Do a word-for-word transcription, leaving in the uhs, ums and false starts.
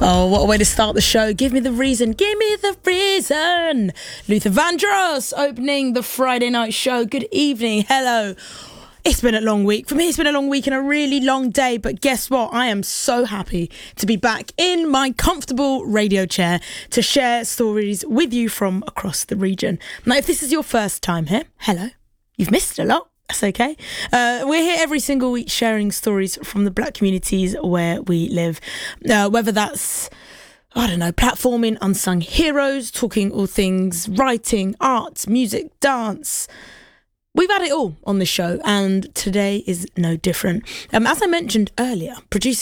Oh, what a way to start the show. Give me the reason. Give me the reason. Luther Vandross opening the Friday night show. Good evening. Hello. It's been a long week. For me, it's been a long week and a really long day. But guess what? I am so happy to be back in my comfortable radio chair to share stories with you from across the region. Now, if this is your first time here, hello. You've missed a lot. That's okay. Uh, we're here every single week sharing stories from the black communities where we live. Uh, whether that's, I don't know, platforming unsung heroes, talking all things writing, arts, music, dance. We've had it all on the show, and today is no different. Um, as I mentioned earlier, producing